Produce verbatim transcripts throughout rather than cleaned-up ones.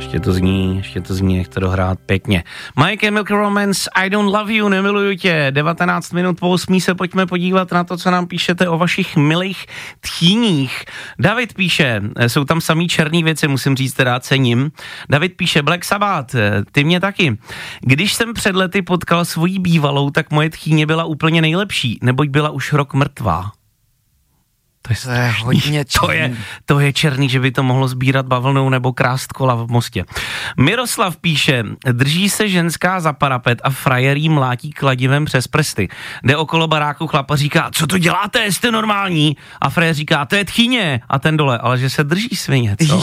ještě to zní, ještě to zní, nech to dohrát pěkně. My Chemical Romance, I Don't Love You, nemiluju tě, devatenáct minut po osmí se pojďme podívat na to, co nám píšete o vašich milých tchýních. David píše, jsou tam samý černý věci, musím říct, teda cením. David píše, Black Sabbath, ty mě taky. Když jsem před lety potkal svoji bývalou, tak moje tchýně byla úplně nejlepší, neboť byla už rok mrtvá. To je, to je hodně černý. To je, to je černý, že by to mohlo sbírat bavlnou nebo krást kola v Mostě. Miroslav píše, drží se ženská za parapet a frajer jí mlátí kladivem přes prsty. Jde okolo baráku, chlapa říká, co to děláte, jste normální? A frajer říká, to je tchýně. A ten dole, ale že se drží svině, co?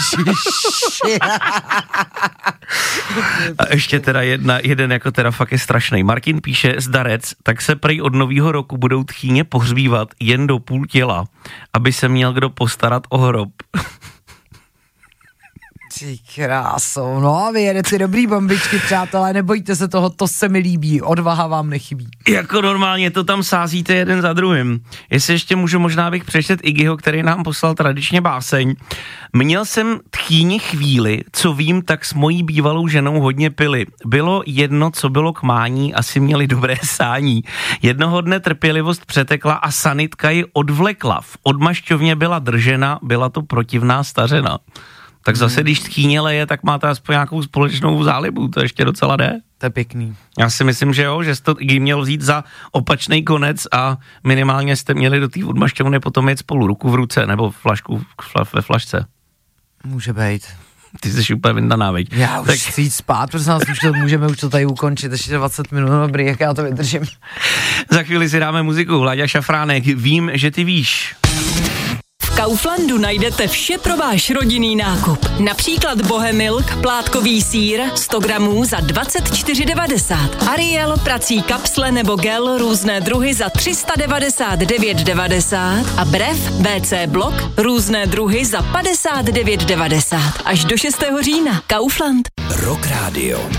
A ještě teda jedna, jeden jako teda fakt je strašný. Martin píše, zdarec, tak se prej od nového roku budou tchýně pohřbívat jen do půl těla, aby se měl kdo postarat o hrob. Ty kráso, no a vy jedete dobrý bombičky, přátelé, nebojte se toho, to se mi líbí, odvaha vám nechybí. Jako normálně to tam sázíte jeden za druhým. Jestli ještě můžu, možná bych přečet Iggyho, který nám poslal tradičně báseň. Měl jsem tchýni chvíli, co vím, tak s mojí bývalou ženou hodně pili. Bylo jedno, co bylo k mání, asi měli dobré sání. Jednoho dne trpělivost přetekla a sanitka ji odvlekla. V odmašťovně byla držena, byla to protivná stařena. Tak zase, když tchýně leje, tak máte aspoň nějakou společnou zálibu, to ještě docela jde. To je pěkný. Já si myslím, že jo, že jste to Iggy měl vzít za opačný konec a minimálně jste měli do té odmašťovny potom jet spolu ruku v ruce nebo flašku ve flašce. Může být. Ty jsi úplně vyndaná, veď. Já už tak chci jít spát, protože nás už to můžeme už to tady ukončit, ještě dvacet minut, dobrý, jak já to vydržím. Za chvíli si dáme muziku, Láďa Šafránek, vím, že ty víš. V Kauflandu najdete vše pro váš rodinný nákup. Například Bohemilk, plátkový sýr, sto gramů za dvacet čtyři devadesát. Ariel, prací kapsle nebo gel, různé druhy za tři sta devadesát devět devadesát. A Brev, bé cé blok, různé druhy za padesát devět devadesát. Až do šestého října. Kaufland. Rock Radio.